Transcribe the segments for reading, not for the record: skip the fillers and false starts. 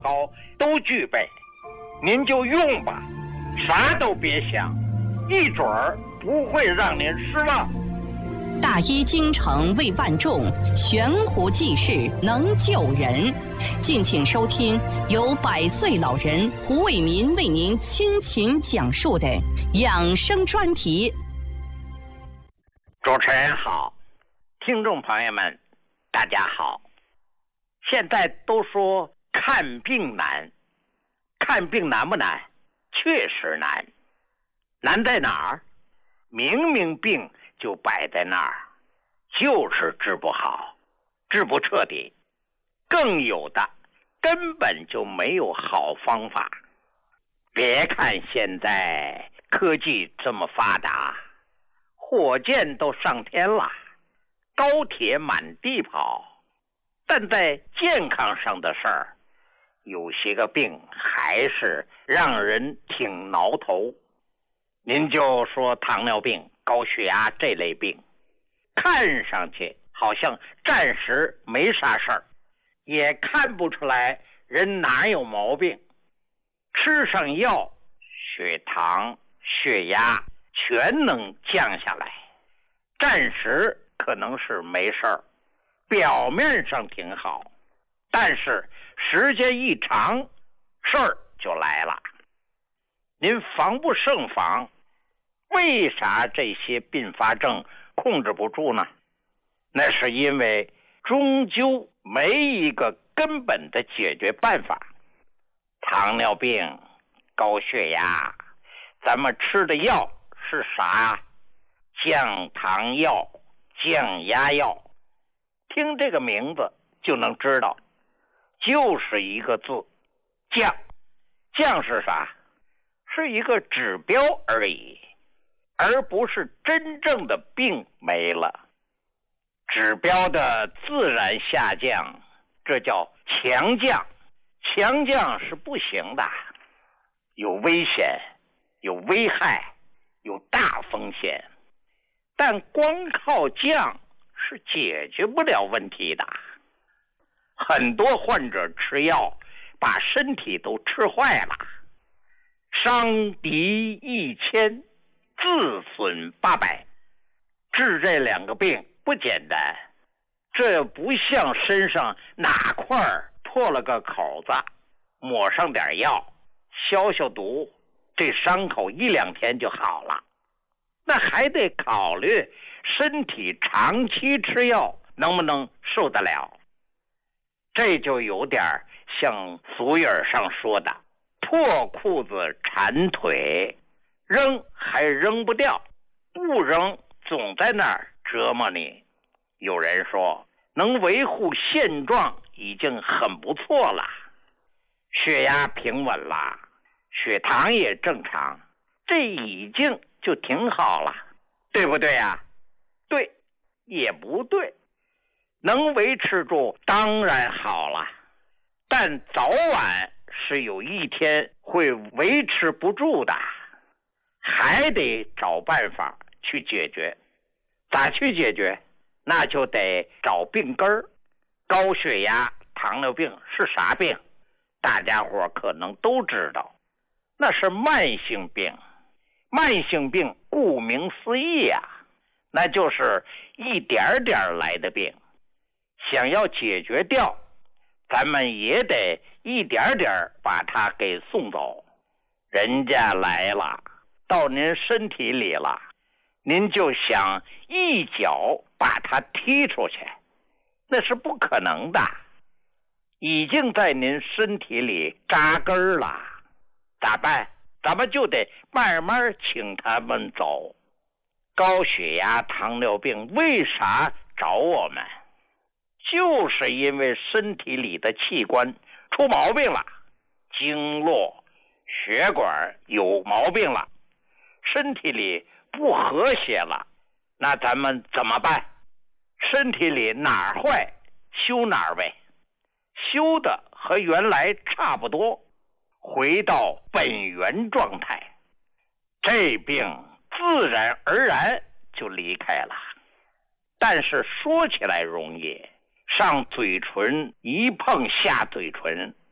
高都具备，您就用吧，啥都别想，一准儿不会让您失望。 大医精诚为万众，悬壶济世能救人。敬请收听由100岁老人胡伟民为您倾情讲述的养生专题。 主持人好，听众朋友们大家好。现在都说看病难，看病难不难？确实难。难在哪儿？明明病就摆在那儿，就是治不好，治不彻底。更有的根本就没有好方法。别看现在科技这么发达，火箭都上天了，高铁满地跑，但在健康上的事儿，有些个病还是让人挺挠头。您就说糖尿病、高血压这类病，看上去好像暂时没啥事儿，也看不出来人哪有毛病。吃上药，血糖、血压全能降下来，暂时可能是没事儿，表面上挺好，但是时间一长，事儿就来了。您防不胜防，为啥这些并发症控制不住呢？那是因为终究没一个根本的解决办法。糖尿病、高血压，咱们吃的药是啥？降糖药、降压药，听这个名字就能知道，就是一个字，降。降是啥？是一个指标而已，而不是真正的病没了。指标的自然下降，这叫强降。强降是不行的，有危险，有危害，有大风险。但光靠降是解决不了问题的。很多患者吃药把身体都吃坏了，伤敌1000，自损800。治这2个病不简单，这不像身上哪块破了个口子，抹上点药消消毒，这伤口1、2天就好了。那还得考虑身体长期吃药能不能受得了。这就有点像俗语上说的破裤子缠腿，扔还扔不掉，不扔总在那儿折磨你。有人说能维护现状已经很不错了，血压平稳了，血糖也正常，这已经就挺好了，对不对呀？对，也不对。能维持住当然好了，但早晚是有一天会维持不住的，还得找办法去解决。咋去解决？那就得找病根儿。高血压、糖尿病是啥病？大家伙可能都知道，那是慢性病。慢性病顾名思义啊，那就是一点点来的病。想要解决掉，咱们也得一点点把它给送走。人家来了，到您身体里了，您就想一脚把它踢出去，那是不可能的。已经在您身体里扎根了，咋办？咱们就得慢慢请他们走。高血压、糖尿病为啥找我们？就是因为身体里的器官出毛病了，经络、血管有毛病了，身体里不和谐了。那咱们怎么办？身体里哪儿坏修哪儿呗，修的和原来差不多，回到本源状态，这病自然而然就离开了。但是说起来容易，上嘴唇一碰下嘴唇，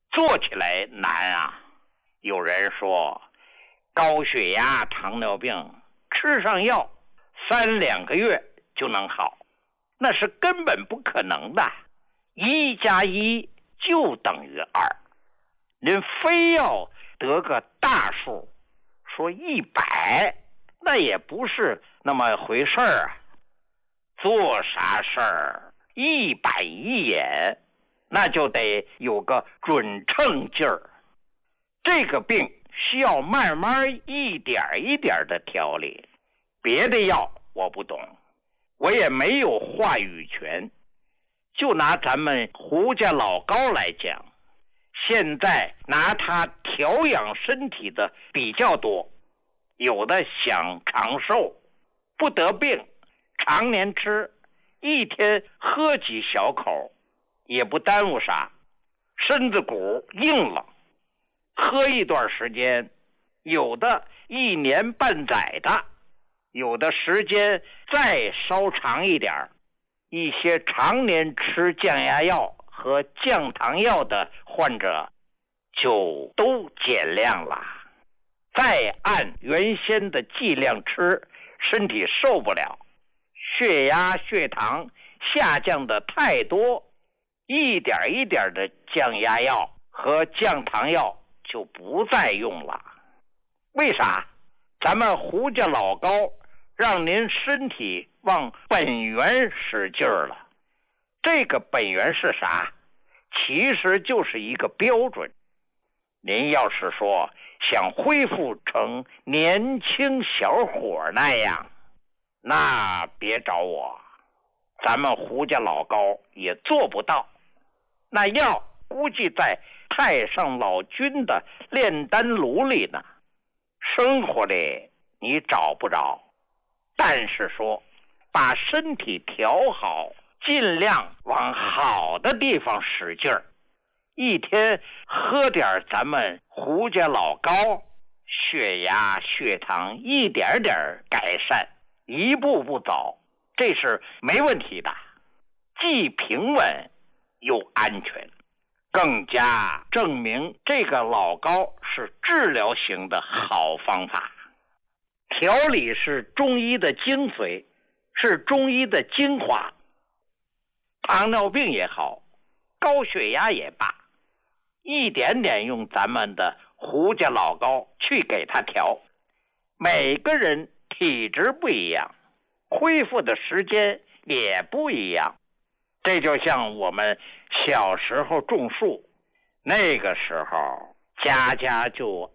做起来难啊。有人说高血压、糖尿病吃上药3-2个月就能好，那是根本不可能的。1+1就等于2，您非要得个大数，说100，那也不是那么回事儿啊。做啥事儿一板一眼，那就得有个准称劲儿。这个病需要慢慢一点一点的调理，别的药我不懂，我也没有话语权。就拿咱们胡家老高来讲，现在拿他调养身体的比较多，有的想长寿，不得病，常年吃，一天喝几小口，也不耽误啥，身子骨硬了，喝一段时间，有的1年半载的，有的时间再稍长一点，一些常年吃降压药和降糖药的患者就都减量了，再按原先的剂量吃，身体受不了，血压血糖下降的太多，一点一点的降压药和降糖药就不再用了。为啥？咱们胡家老高让您身体往本源使劲儿了。这个本源是啥？其实就是一个标准。您要是说想恢复成年轻小伙那样，那别找我，咱们胡家老高也做不到。那药估计在太上老君的炼丹炉里呢，生活里你找不着。但是说把身体调好，尽量往好的地方使劲儿，一天喝点咱们胡家老高，血压血糖一点点改善，一步步走，这是没问题的，既平稳又安全，更加证明这个老高是治疗型的好方法。调理是中医的精髓，是中医的精华。糖尿病也好，高血压也罢，一点点用咱们的胡家老高去给他调。每个人体质不一样，恢复的时间也不一样。这就像我们小时候种树，那个时候家家就